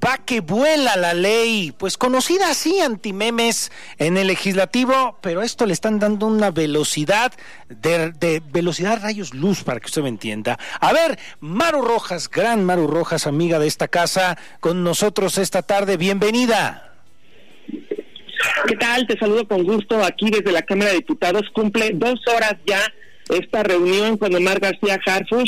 va que vuela la ley, pues conocida así, antimemes en el legislativo, pero a esto le están dando una velocidad de velocidad rayos luz, para que usted me entienda. A ver, Maru Rojas, gran Maru Rojas, amiga de esta casa, con nosotros esta tarde, bienvenida. ¿Qué tal? Te saludo con gusto aquí desde la Cámara de Diputados. Cumple 2 horas ya esta reunión con Omar García Harfuch.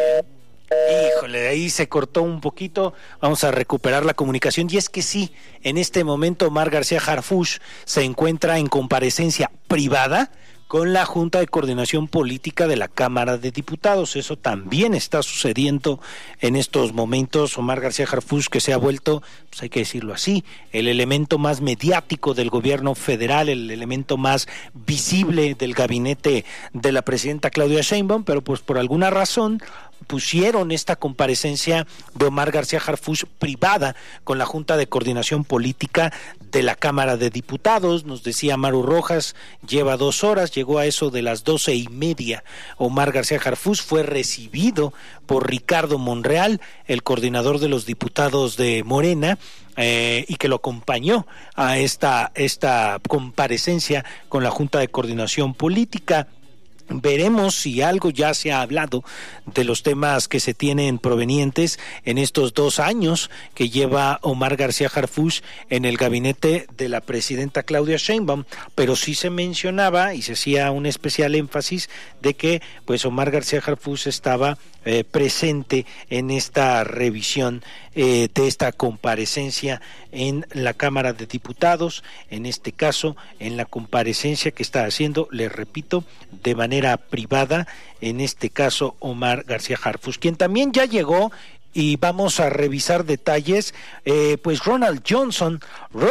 Híjole, ahí se cortó un poquito, vamos a recuperar la comunicación, y es que sí, en este momento Omar García Harfuch se encuentra en comparecencia privada con la Junta de Coordinación Política de la Cámara de Diputados. Eso también está sucediendo en estos momentos. Omar García Harfuch, que se ha vuelto, pues hay que decirlo así, el elemento más mediático del gobierno federal, el elemento más visible del gabinete de la presidenta Claudia Sheinbaum, pero pues por alguna razón pusieron esta comparecencia de Omar García Harfuch privada con la Junta de Coordinación Política de la Cámara de Diputados. Nos decía Maru Rojas, lleva 2 horas, llegó a eso de las 12:30. Omar García Harfuch fue recibido por Ricardo Monreal, el coordinador de los diputados de Morena, y que lo acompañó a esta comparecencia con la Junta de Coordinación Política. Veremos si algo ya se ha hablado de los temas que se tienen provenientes en estos 2 años que lleva Omar García Harfuch en el gabinete de la presidenta Claudia Sheinbaum, pero sí se mencionaba y se hacía un especial énfasis de que pues Omar García Harfuch estaba presente en esta revisión de esta comparecencia en la Cámara de Diputados, en este caso en la comparecencia que está haciendo, les repito, de manera privada, en este caso Omar García Harfuch, quien también ya llegó. Y vamos a revisar detalles, pues Ronald Johnson,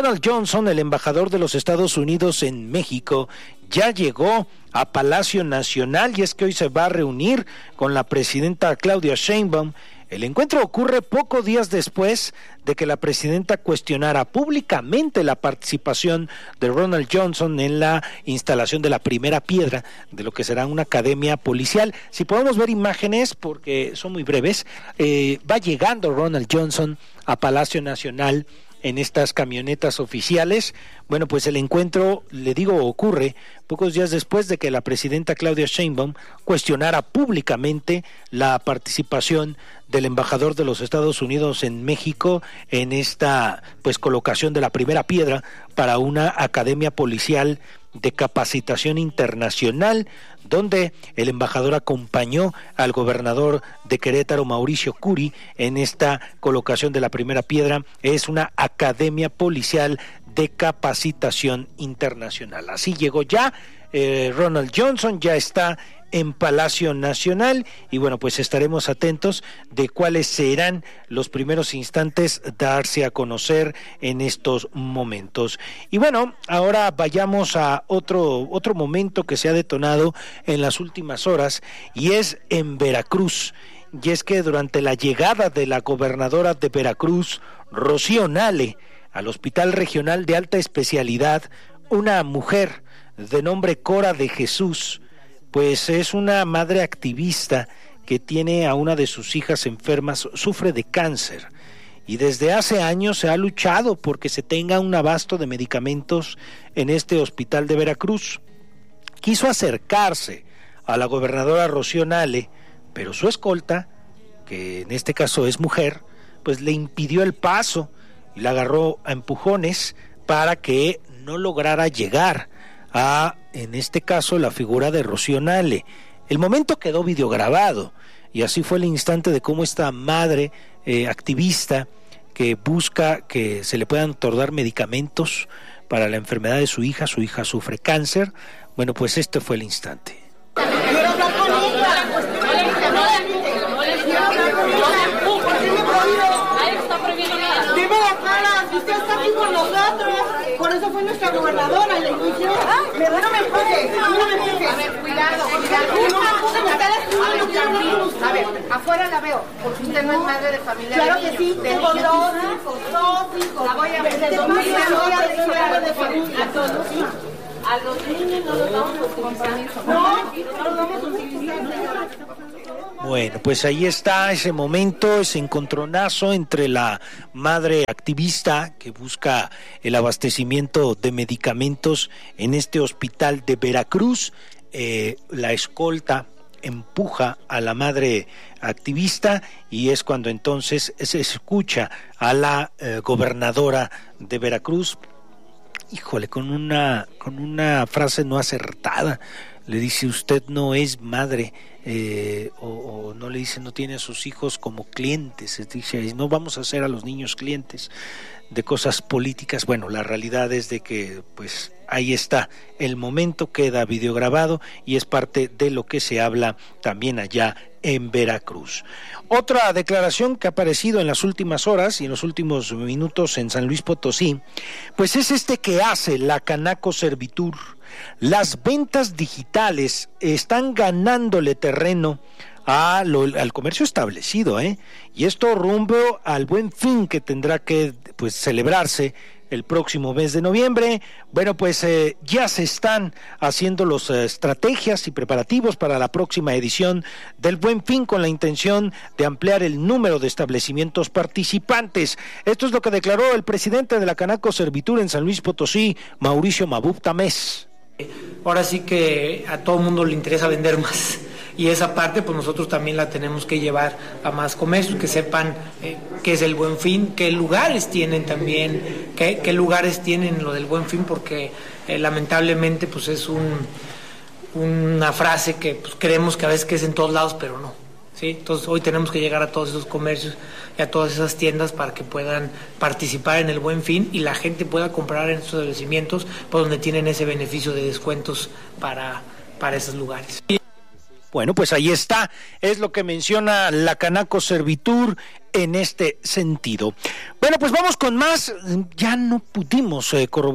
el embajador de los Estados Unidos en México, ya llegó a Palacio Nacional, y es que hoy se va a reunir con la presidenta Claudia Sheinbaum. El encuentro ocurre pocos días después de que la presidenta cuestionara públicamente la participación de Ronald Johnson en la instalación de la primera piedra de lo que será una academia policial. Si podemos ver imágenes, porque son muy breves, va llegando Ronald Johnson a Palacio Nacional en estas camionetas oficiales. Bueno, pues el encuentro, le digo, ocurre pocos días después de que la presidenta Claudia Sheinbaum cuestionara públicamente la participación del embajador de los Estados Unidos en México en esta pues colocación de la primera piedra para una academia policial de capacitación internacional, donde el embajador acompañó al gobernador de Querétaro, Mauricio Curi, en esta colocación de la primera piedra. Es una academia policial de capacitación internacional. Así llegó ya Ronald Johnson, ya está en Palacio Nacional, y bueno, pues estaremos atentos de cuáles serán los primeros instantes darse a conocer en estos momentos. Y bueno, ahora vayamos a otro momento que se ha detonado en las últimas horas, y es en Veracruz. Y es que durante la llegada de la gobernadora de Veracruz, Rocío Nale, al Hospital Regional de Alta Especialidad, una mujer de nombre Cora de Jesús, pues es una madre activista que tiene a una de sus hijas enfermas, sufre de cáncer, y desde hace años se ha luchado porque se tenga un abasto de medicamentos en este hospital de Veracruz. Quiso acercarse a la gobernadora Rocío Nale, pero su escolta, que en este caso es mujer, pues le impidió el paso y la agarró a empujones para que no lograra llegar a, en este caso, la figura de Rocío Nale. El momento quedó videograbado, y así fue el instante de cómo esta madre activista que busca que se le puedan otorgar medicamentos para la enfermedad de su hija sufre cáncer. Bueno, pues este fue el instante. Quiero hablar con ella. Nadie está prohibiendo nada. Dime la cara, si usted está aquí con nosotros. Por eso fue nuestra gobernadora y le inició. No me empuje, no me empuje. A ver, cuidado. A ver, Afuera la veo, porque usted no es madre de familia. claro que sí, tengo 2 hijos. La voy a ver. De familia, de familia. A todos. A los niños no los vamos a utilizar. No los vamos a utilizar. Bueno, pues ahí está ese momento, ese encontronazo entre la madre activista que busca el abastecimiento de medicamentos en este hospital de Veracruz. La escolta empuja a la madre activista y es cuando entonces se escucha a la gobernadora de Veracruz, híjole, con una frase no acertada. Le dice: usted no es madre, o no le dice, no tiene a sus hijos como clientes, dice, no vamos a hacer a los niños clientes de cosas políticas. Bueno, la realidad es de que pues ahí está el momento, queda videograbado y es parte de lo que se habla también allá en Veracruz. Otra declaración que ha aparecido en las últimas horas y en los últimos minutos en San Luis Potosí, pues es que hace la Canaco Servitur. Las ventas digitales están ganándole terreno al comercio establecido, y esto rumbo al Buen Fin que tendrá que pues celebrarse el próximo mes de noviembre. Bueno, pues ya se están haciendo las estrategias y preparativos para la próxima edición del Buen Fin con la intención de ampliar el número de establecimientos participantes. Esto es lo que declaró el presidente de la Canaco Servitur en San Luis Potosí, Mauricio Mabub Tamés. Ahora sí que a todo mundo le interesa vender más y esa parte pues nosotros también la tenemos que llevar a más comercios, que sepan qué es el Buen Fin, qué lugares tienen también, qué lugares tienen lo del Buen Fin, porque lamentablemente pues es una frase que pues creemos que a veces que es en todos lados, pero no, ¿sí? Entonces hoy tenemos que llegar a todos esos comercios y a todas esas tiendas para que puedan participar en el Buen Fin y la gente pueda comprar en esos establecimientos por donde tienen ese beneficio de descuentos para esos lugares. Bueno, pues ahí está, es lo que menciona la Canaco Servitur en este sentido. Bueno, pues vamos con más. Ya no pudimos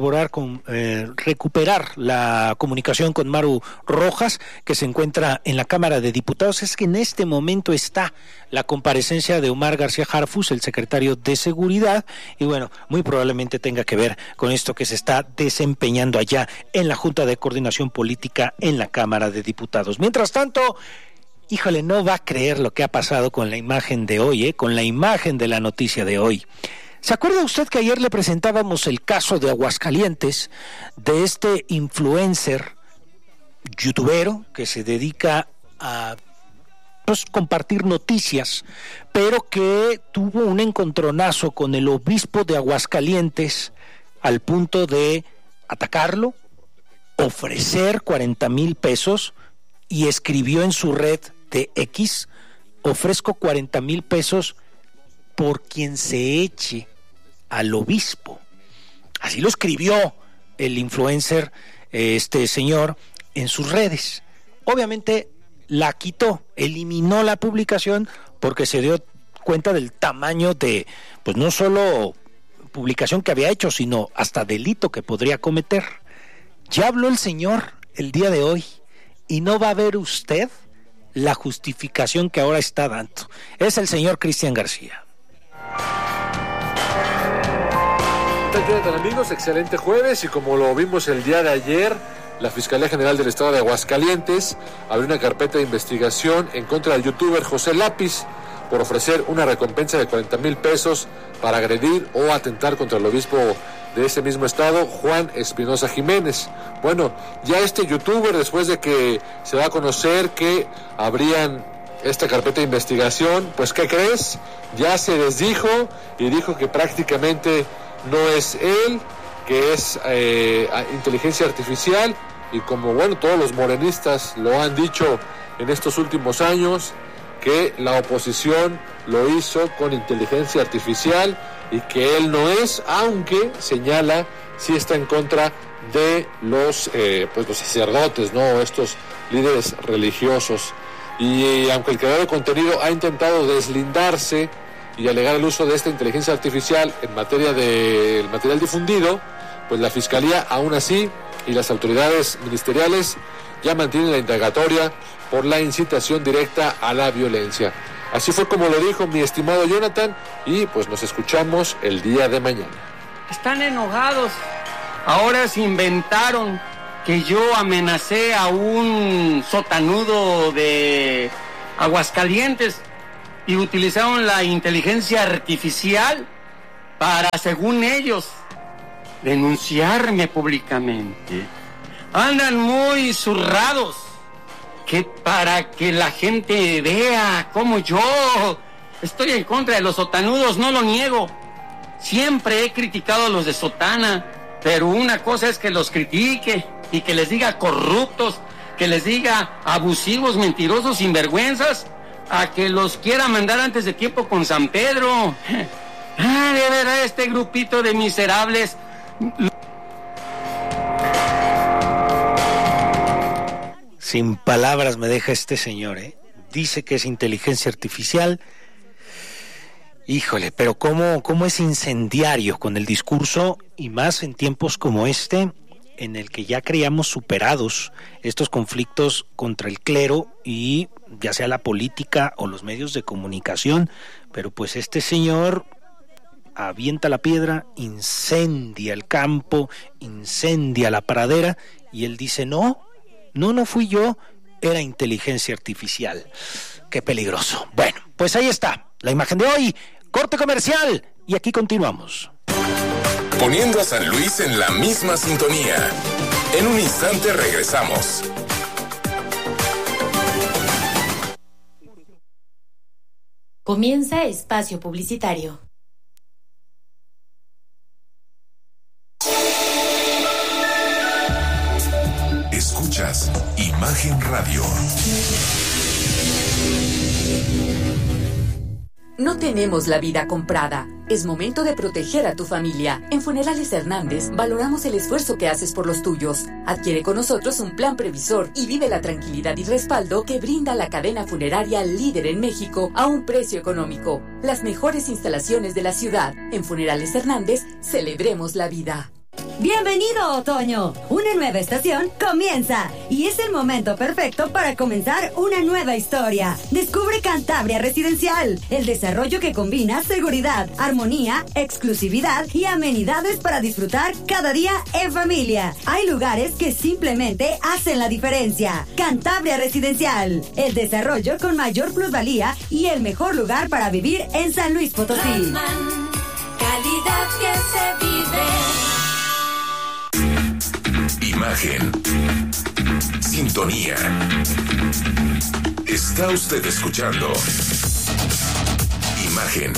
recuperar la comunicación con Maru Rojas, que se encuentra en la Cámara de Diputados. Es que en este momento está la comparecencia de Omar García Harfuch, el secretario de Seguridad, y bueno, muy probablemente tenga que ver con esto que se está desempeñando allá en la Junta de Coordinación Política en la Cámara de Diputados. Mientras tanto, híjole, no va a creer lo que ha pasado con la imagen de hoy, con la imagen de la noticia de hoy. ¿Se acuerda usted que ayer le presentábamos el caso de Aguascalientes, de este influencer youtubero que se dedica a compartir noticias, pero que tuvo un encontronazo con el obispo de Aguascalientes al punto de atacarlo, ofrecer 40,000 pesos y escribió en su red de X: ofrezco 40,000 pesos por quien se eche al obispo. Así lo escribió el influencer, este señor, en sus redes. Obviamente la quitó, eliminó la publicación porque se dio cuenta del tamaño de, pues no solo publicación que había hecho, sino hasta delito que podría cometer. Ya habló el señor el día de hoy y no va a ver usted la justificación que ahora está dando. Es el señor Cristian García. ¿Qué tal, amigos? Excelente jueves, y como lo vimos el día de ayer, la Fiscalía General del Estado de Aguascalientes abrió una carpeta de investigación en contra del youtuber José Lápiz por ofrecer una recompensa de 40,000 pesos para agredir o atentar contra el obispo de ese mismo estado, Juan Espinosa Jiménez. Bueno, ya este youtuber, después de que se va a conocer que habrían esta carpeta de investigación, pues ¿qué crees? Ya se desdijo y dijo que prácticamente no es él, que es inteligencia artificial, y como bueno, todos los morenistas lo han dicho en estos últimos años, que la oposición lo hizo con inteligencia artificial y que él no es, aunque señala sí está en contra de los sacerdotes, ¿no? Estos líderes religiosos. Y aunque el creador de contenido ha intentado deslindarse y alegar el uso de esta inteligencia artificial en materia del material difundido, pues la Fiscalía aún así y las autoridades ministeriales ya mantienen la indagatoria por la incitación directa a la violencia. Así fue como lo dijo mi estimado Jonathan, y pues nos escuchamos el día de mañana. Están enojados. Ahora se inventaron que yo amenacé a un sotanudo de Aguascalientes y utilizaron la inteligencia artificial para, según ellos, denunciarme públicamente. Andan muy zurrados, que para que la gente vea cómo yo estoy en contra de los sotanudos, no lo niego. Siempre he criticado a los de sotana, pero una cosa es que los critique y que les diga corruptos, que les diga abusivos, mentirosos, sinvergüenzas, a que los quiera mandar antes de tiempo con San Pedro. De verdad, este grupito de miserables. Sin palabras me deja este señor, ¿eh? Dice que es inteligencia artificial. Híjole, pero cómo es incendiario con el discurso, y más en tiempos como este, en el que ya creíamos superados estos conflictos contra el clero y ya sea la política o los medios de comunicación, pero pues este señor avienta la piedra, incendia el campo, incendia la pradera, y él dice no fui yo, era inteligencia artificial. Qué peligroso. Bueno, pues ahí está la imagen de hoy. Corte comercial y aquí continuamos. Poniendo a San Luis en la misma sintonía. En un instante regresamos. Comienza espacio publicitario. Escuchas Imagen Radio. No tenemos la vida comprada. Es momento de proteger a tu familia. En Funerales Hernández valoramos el esfuerzo que haces por los tuyos. Adquiere con nosotros un plan previsor y vive la tranquilidad y respaldo que brinda la cadena funeraria líder en México a un precio económico. Las mejores instalaciones de la ciudad. En Funerales Hernández, celebremos la vida. Bienvenido, otoño. Una nueva estación comienza y es el momento perfecto para comenzar una nueva historia. Descubre Cantabria Residencial, el desarrollo que combina seguridad, armonía, exclusividad y amenidades para disfrutar cada día en familia. Hay lugares que simplemente hacen la diferencia. Cantabria Residencial, el desarrollo con mayor plusvalía y el mejor lugar para vivir en San Luis Potosí. Rossmann, calidad que se vive. Imagen. Sintonía. Está usted escuchando Imagen.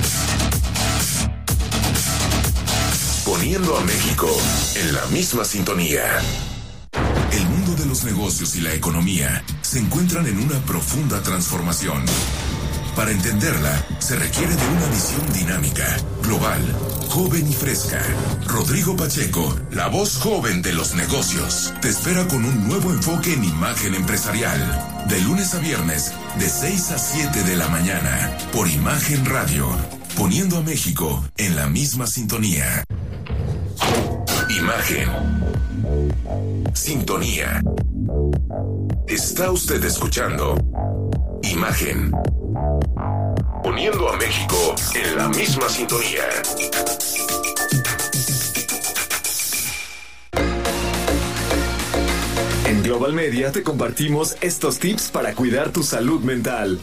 Poniendo a México en la misma sintonía. El mundo de los negocios y la economía se encuentran en una profunda transformación. Para entenderla, se requiere de una visión dinámica, global, joven y fresca. Rodrigo Pacheco, la voz joven de los negocios, te espera con un nuevo enfoque en imagen empresarial. De lunes a viernes, de 6 a 7 de la mañana, por Imagen Radio. Poniendo a México en la misma sintonía. Imagen. Sintonía. Está usted escuchando Imagen. Poniendo a México en la misma sintonía. En Global Media te compartimos estos tips para cuidar tu salud mental.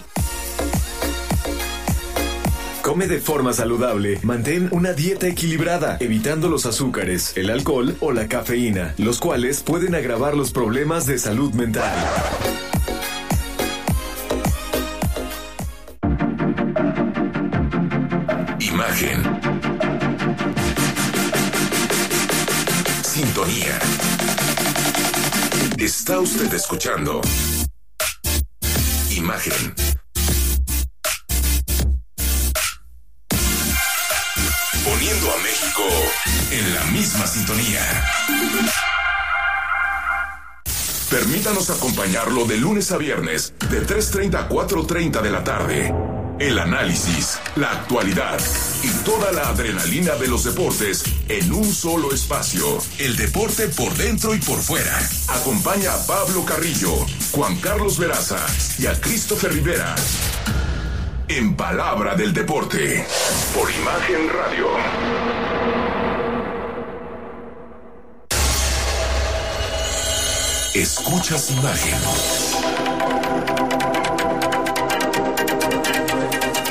Come de forma saludable. Mantén una dieta equilibrada, evitando los azúcares, el alcohol o la cafeína, los cuales pueden agravar los problemas de salud mental. Imagen. Sintonía. Está usted escuchando Imagen. Poniendo a México en la misma sintonía. Permítanos acompañarlo de lunes a viernes, de 3:30 a 4:30 de la tarde. El análisis, la actualidad y toda la adrenalina de los deportes en un solo espacio. El deporte por dentro y por fuera. Acompaña a Pablo Carrillo, Juan Carlos Veraza y a Christopher Rivera. En Palabra del Deporte, por Imagen Radio. Escuchas Imagen.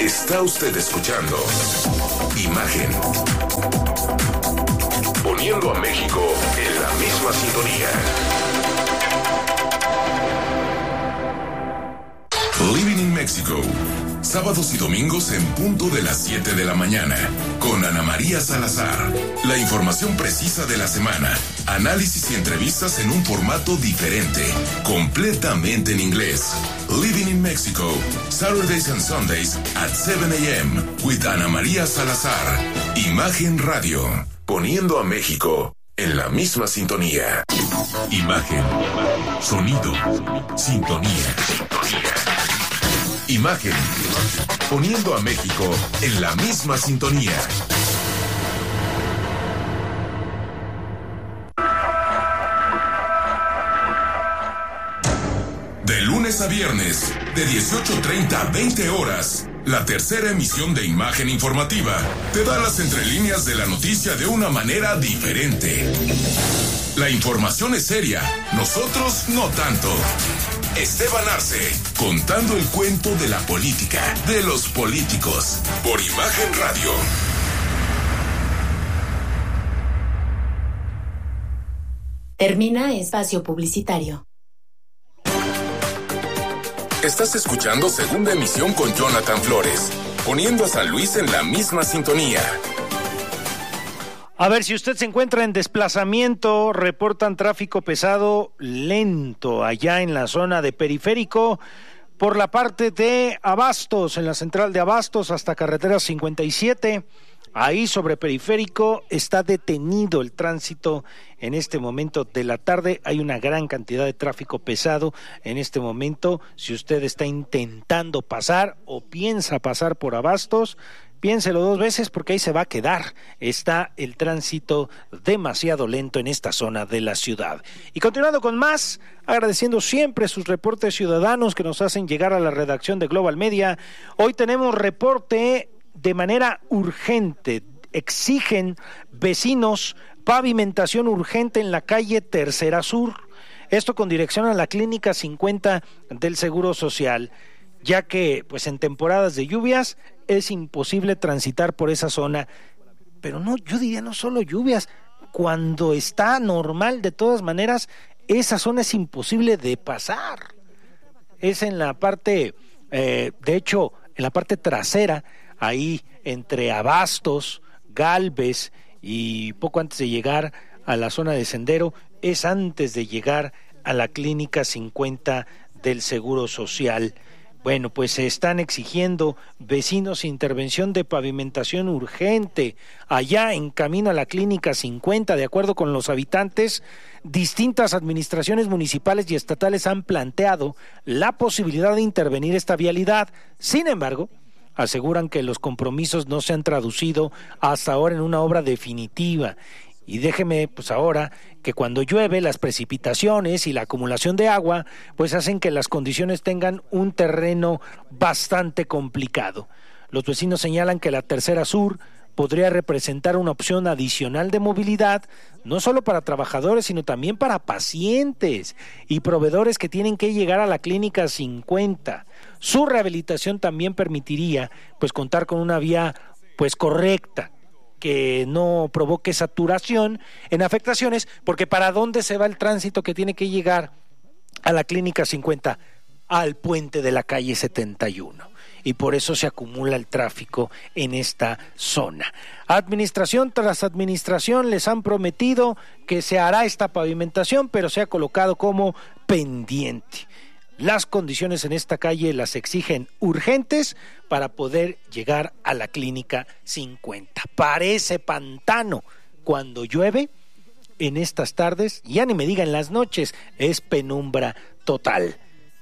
Está usted escuchando Imagen. Poniendo a México en la misma sintonía. Living in Mexico. Sábados y domingos en punto de las 7 de la mañana. Con Ana María Salazar. La información precisa de la semana. Análisis y entrevistas en un formato diferente. Completamente en inglés. Living in Mexico. Saturdays and Sundays at 7 a.m. with Ana María Salazar. Imagen Radio. Poniendo a México en la misma sintonía. Imagen. Sonido. Sintonía. Imagen. Poniendo a México en la misma sintonía. De lunes a viernes, de 18:30 a 20 horas, la tercera emisión de Imagen Informativa te da las entrelíneas de la noticia de una manera diferente. La información es seria, nosotros no tanto. Esteban Arce, contando el cuento de la política, de los políticos, por Imagen Radio. Termina espacio publicitario. Estás escuchando Segunda Emisión con Jonathan Flores, poniendo a San Luis en la misma sintonía. A ver, si usted se encuentra en desplazamiento, reportan tráfico pesado lento allá en la zona de Periférico, por la parte de Abastos, en la central de Abastos hasta carretera 57. Ahí sobre Periférico está detenido el tránsito en este momento de la tarde. Hay una gran cantidad de tráfico pesado en este momento. Si usted está intentando pasar o piensa pasar por Abastos, piénselo dos veces porque ahí se va a quedar. Está el tránsito demasiado lento en esta zona de la ciudad. Y continuando con más, agradeciendo siempre sus reportes ciudadanos que nos hacen llegar a la redacción de Global Media. Hoy tenemos reporte de manera urgente. Exigen vecinos pavimentación urgente en la calle Tercera Sur. Esto con dirección a la Clínica 50 del Seguro Social, ya que pues en temporadas de lluvias es imposible transitar por esa zona. Pero no, yo diría no solo lluvias, cuando está normal de todas maneras, esa zona es imposible de pasar. Es en la parte, de hecho, en la parte trasera, ahí entre Abastos, Gálvez y poco antes de llegar a la zona de Sendero, es antes de llegar a la Clínica 50 del Seguro Social. Bueno, pues se están exigiendo vecinos intervención de pavimentación urgente allá en camino a la Clínica 50. De acuerdo con los habitantes, distintas administraciones municipales y estatales han planteado la posibilidad de intervenir esta vialidad. Sin embargo, aseguran que los compromisos no se han traducido hasta ahora en una obra definitiva. Y déjeme pues ahora que cuando llueve las precipitaciones y la acumulación de agua pues hacen que las condiciones tengan un terreno bastante complicado. Los vecinos señalan que la Tercera Sur podría representar una opción adicional de movilidad, no solo para trabajadores, sino también para pacientes y proveedores que tienen que llegar a la Clínica 50. Su rehabilitación también permitiría pues contar con una vía pues correcta, que no provoque saturación en afectaciones, porque ¿para dónde se va el tránsito que tiene que llegar a la Clínica 50? Al puente de la calle 71. Y por eso se acumula el tráfico en esta zona. Administración tras administración les han prometido que se hará esta pavimentación, pero se ha colocado como pendiente. Las condiciones en esta calle las exigen urgentes para poder llegar a la Clínica 50. Parece pantano cuando llueve en estas tardes, ya ni me digan en las noches, es penumbra total.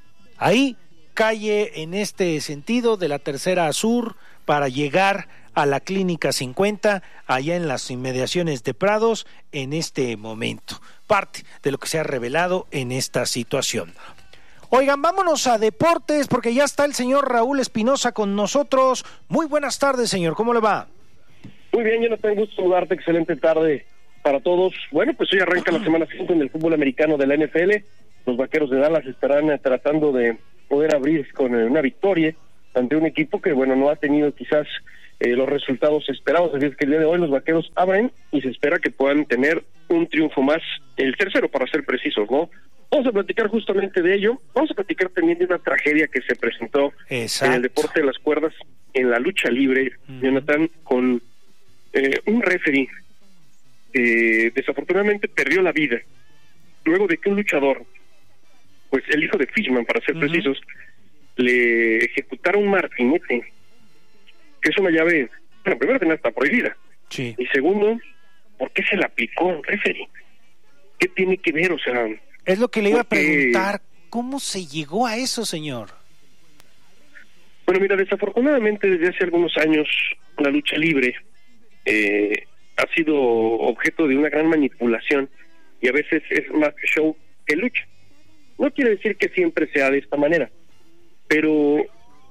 Ahí, calle en este sentido de la Tercera Sur para llegar a la Clínica 50, allá en las inmediaciones de Prados, en este momento. Parte de lo que se ha revelado en esta situación. Oigan, vámonos a deportes porque ya está el señor Raúl Espinosa con nosotros. Muy buenas tardes, señor, ¿cómo le va? Muy bien, yo no tengo gusto saludarte, excelente tarde para todos. Bueno, pues hoy arranca la semana 5 en el fútbol americano de la NFL. Los Vaqueros de Dallas estarán tratando de poder abrir con una victoria ante un equipo que, bueno, no ha tenido quizás los resultados esperados. Así es que el día de hoy los Vaqueros abren y se espera que puedan tener un triunfo más, el tercero para ser precisos, ¿no? Vamos a platicar justamente de ello. Vamos a platicar también de una tragedia que se presentó en el deporte de las cuerdas, en la lucha libre, Jonathan, con un referee desafortunadamente perdió la vida luego de que un luchador, pues el hijo de Fishman, para ser precisos, le ejecutara un martinete, que es una llave, bueno, primero que nada está prohibida, y segundo, ¿por qué se le aplicó al referee? ¿Qué tiene que ver? O sea, es lo que le iba a preguntar, ¿cómo se llegó a eso, señor? Bueno, mira, desafortunadamente desde hace algunos años la lucha libre ha sido objeto de una gran manipulación y a veces es más show que lucha. No quiere decir que siempre sea de esta manera, pero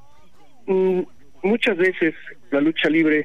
muchas veces la lucha libre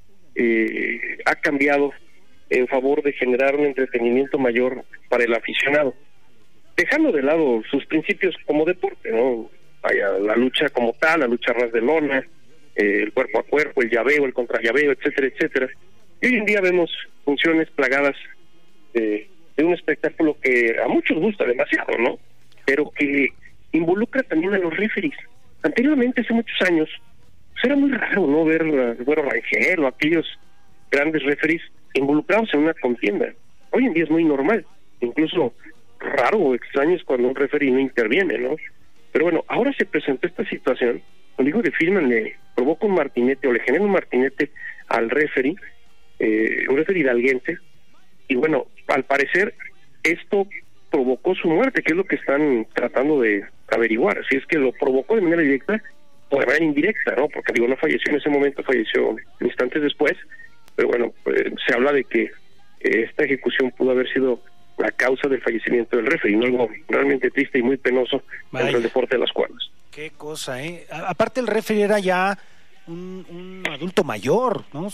ha cambiado en favor de generar un entretenimiento mayor para el aficionado, dejando de lado sus principios como deporte, ¿no? Vaya, la lucha como tal, la lucha a ras de lona, el cuerpo a cuerpo, el llaveo, el contrallaveo, etcétera, etcétera. Y hoy en día vemos funciones plagadas de un espectáculo que a muchos gusta demasiado, ¿no? Pero que involucra también a los referees. Anteriormente, hace muchos años, pues era muy raro, ¿no? Ver a Güero Rangel o aquellos grandes referees involucrados en una contienda. Hoy en día es muy normal, incluso raro o extraño es cuando un referee no interviene, ¿no? Pero bueno, ahora se presentó esta situación, el hijo de Fishman le provoca un martinete o le genera un martinete al referee, un referee hidalguense, y bueno, al parecer esto provocó su muerte, que es lo que están tratando de averiguar, si es que lo provocó de manera directa o de manera indirecta, ¿no? Porque digo, no falleció en ese momento, falleció instantes después, pero bueno, se habla de que esta ejecución pudo haber sido la causa del fallecimiento del referee, ¿no? Algo realmente triste y muy penoso dentro del deporte de las cuerdas. Qué cosa, aparte el referee era ya un adulto mayor, ¿no?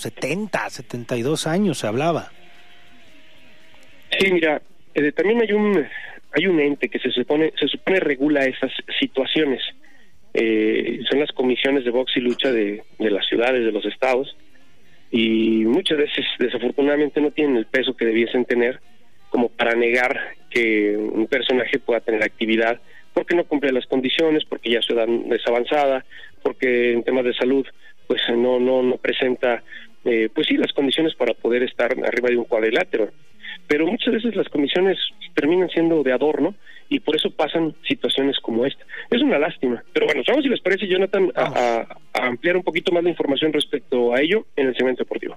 72 años se hablaba. Sí, mira, también hay un ente que se supone regula esas situaciones. Son las comisiones de box y lucha de las ciudades, de los estados, y muchas veces desafortunadamente no tienen el peso que debiesen tener como para negar que un personaje pueda tener actividad porque no cumple las condiciones, porque ya su edad es avanzada, porque en temas de salud pues no presenta pues sí las condiciones para poder estar arriba de un cuadrilátero. Pero muchas veces las comisiones terminan siendo de adorno y por eso pasan situaciones como esta. Es una lástima. Pero bueno, vamos, si les parece, Jonathan, a ampliar un poquito más la información respecto a ello en el segmento deportivo.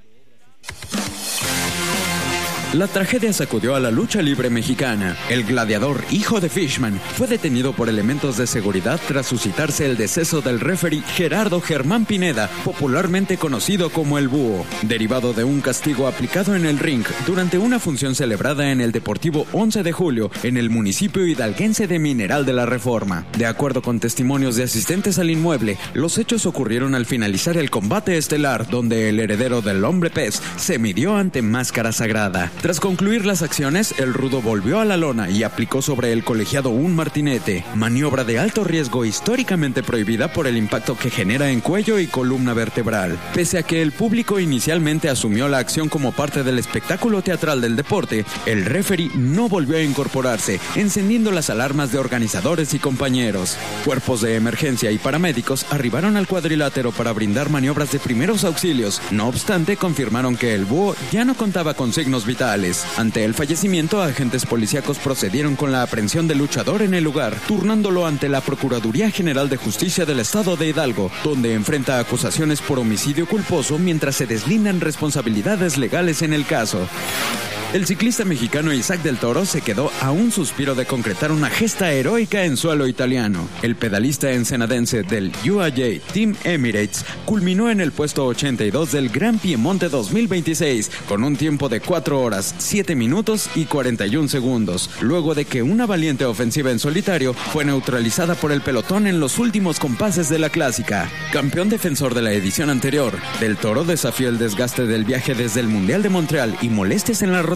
La tragedia sacudió a la lucha libre mexicana. El gladiador, hijo de Fishman, fue detenido por elementos de seguridad tras suscitarse el deceso del referee Gerardo Germán Pineda, popularmente conocido como el Búho, derivado de un castigo aplicado en el ring durante una función celebrada en el Deportivo 11 de Julio en el municipio hidalguense de Mineral de la Reforma. De acuerdo con testimonios de asistentes al inmueble, los hechos ocurrieron al finalizar el combate estelar, donde el heredero del hombre pez se midió ante Máscara Sagrada. Tras concluir las acciones, el rudo volvió a la lona y aplicó sobre el colegiado un martinete, maniobra de alto riesgo históricamente prohibida por el impacto que genera en cuello y columna vertebral. Pese a que el público inicialmente asumió la acción como parte del espectáculo teatral del deporte, el referee no volvió a incorporarse, encendiendo las alarmas de organizadores y compañeros. Cuerpos de emergencia y paramédicos arribaron al cuadrilátero para brindar maniobras de primeros auxilios. No obstante, confirmaron que el búho ya no contaba con signos vitales. Ante el fallecimiento, agentes policíacos procedieron con la aprehensión del luchador en el lugar, turnándolo ante la Procuraduría General de Justicia del Estado de Hidalgo, donde enfrenta acusaciones por homicidio culposo mientras se deslindan responsabilidades legales en el caso. El ciclista mexicano Isaac del Toro se quedó a un suspiro de concretar una gesta heroica en suelo italiano. El pedalista ensenadense del UAE Team Emirates culminó en el puesto 82 del Gran Piemonte 2026 con un tiempo de 4 horas, 7 minutos y 41 segundos, luego de que una valiente ofensiva en solitario fue neutralizada por el pelotón en los últimos compases de la clásica. Campeón defensor de la edición anterior, del Toro desafió el desgaste del viaje desde el Mundial de Montreal y molestias en la rodilla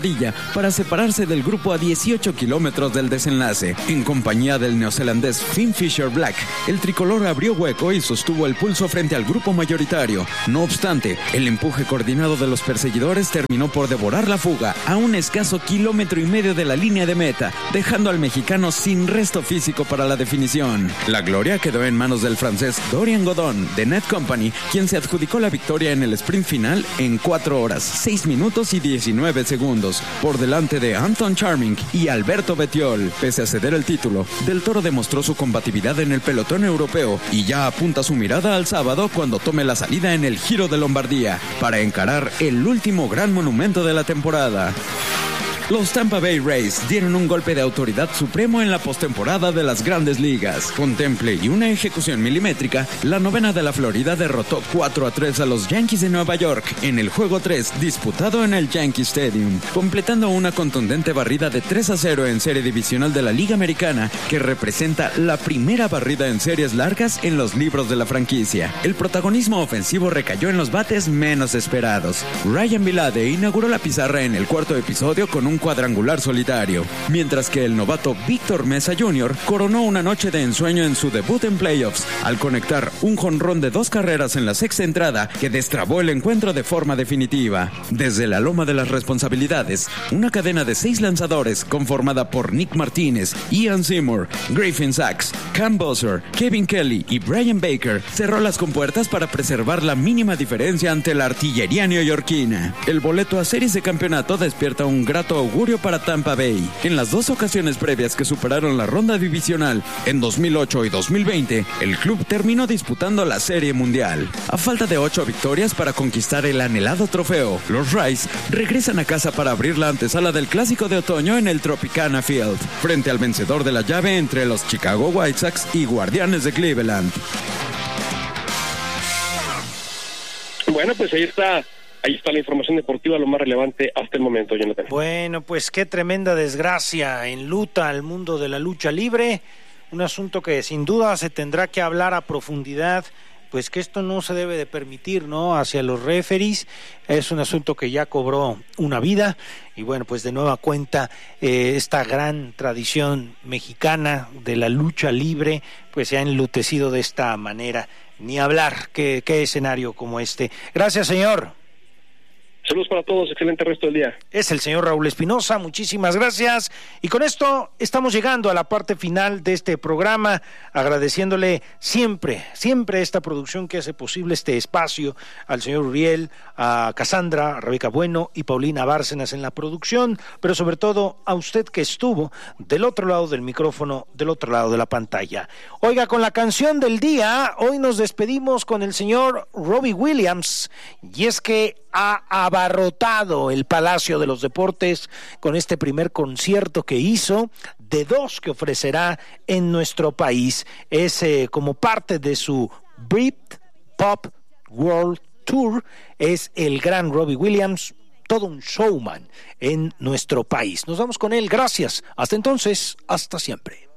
rodilla para separarse del grupo a 18 kilómetros del desenlace. En compañía del neozelandés Finn Fisher-Black, el tricolor abrió hueco y sostuvo el pulso frente al grupo mayoritario. No obstante, el empuje coordinado de los perseguidores terminó por devorar la fuga a un escaso 1,5 kilómetros de la línea de meta, dejando al mexicano sin resto físico para la definición. La gloria quedó en manos del francés Dorian Godon de Net Company, quien se adjudicó la victoria en el sprint final en 4 horas, 6 minutos y 19 segundos, por delante de Anton Charming y Alberto Bettiol. Pese a ceder el título, Del Toro demostró su combatividad en el pelotón europeo y ya apunta su mirada al sábado cuando tome la salida en el Giro de Lombardía para encarar el último gran monumento de la temporada. Los Tampa Bay Rays dieron un golpe de autoridad supremo en la postemporada de las Grandes Ligas. Con temple y una ejecución milimétrica, la novena de la Florida derrotó 4-3 a los Yankees de Nueva York en el Juego 3 disputado en el Yankee Stadium, completando una contundente barrida de 3-0 en serie divisional de la Liga Americana, que representa la primera barrida en series largas en los libros de la franquicia. El protagonismo ofensivo recayó en los bates menos esperados. Ryan Vilade inauguró la pizarra en el cuarto episodio con un cuadrangular solitario, mientras que el novato Víctor Mesa Jr. coronó una noche de ensueño en su debut en playoffs al conectar un jonrón de 2 carreras en la sexta entrada que destrabó el encuentro de forma definitiva. Desde la loma de las responsabilidades, una cadena de 6 lanzadores conformada por Nick Martínez, Ian Seymour, Griffin Sachs, Cam Bosser, Kevin Kelly y Brian Baker cerró las compuertas para preservar la mínima diferencia ante la artillería neoyorquina. El boleto a series de campeonato despierta un grato augurio para Tampa Bay. En las 2 ocasiones previas que superaron la ronda divisional, en 2008 y 2020, el club terminó disputando la Serie Mundial. A falta de 8 victorias para conquistar el anhelado trofeo, los Rays regresan a casa para abrir la antesala del Clásico de Otoño en el Tropicana Field, frente al vencedor de la llave entre los Chicago White Sox y Guardianes de Cleveland. Bueno, pues ahí está la información deportiva, lo más relevante hasta el momento, Jonathan. Bueno, pues qué tremenda desgracia enluta al mundo de la lucha libre, un asunto que sin duda se tendrá que hablar a profundidad, pues que esto no se debe de permitir, ¿no?, hacia los referees. Es un asunto que ya cobró una vida y bueno, pues de nueva cuenta esta gran tradición mexicana de la lucha libre pues se ha enlutecido de esta manera. Ni hablar, qué escenario como este. Gracias, señor. Saludos para todos, excelente resto del día. Es el señor Raúl Espinosa, muchísimas gracias. Y con esto estamos llegando a la parte final de este programa, agradeciéndole siempre esta producción que hace posible este espacio, al señor Uriel, a Cassandra, a Rebeca Bueno y Paulina Bárcenas en la producción, pero sobre todo a usted que estuvo del otro lado del micrófono, del otro lado de la pantalla. Oiga, con la canción del día, hoy nos despedimos con el señor Robbie Williams, y es que ha abarrotado el Palacio de los Deportes con este primer concierto que hizo, de 2 que ofrecerá en nuestro país. Es como parte de su Brit Pop World Tour, es el gran Robbie Williams, todo un showman en nuestro país. Nos vamos con él, gracias. Hasta entonces, hasta siempre.